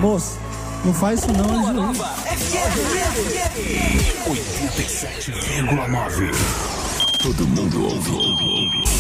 Moço, não faz isso não, Boa hein, Nova FM 87,9. Todo mundo ouve.